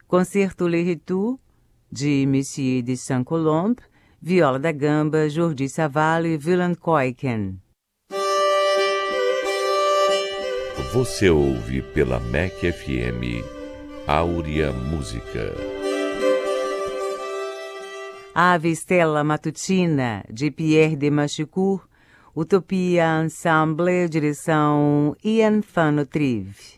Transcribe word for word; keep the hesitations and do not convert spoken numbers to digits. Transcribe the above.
Concerto Le Retour, de Monsieur de Saint-Colombe, viola da gamba, Jordi Savall e Willem Kooijken. Você ouve pela M E C F M Áurea Música. Ave Stella Matutina, de Pierre de Machecourt, Utopia Ensemble, direção Ian Van Otrive.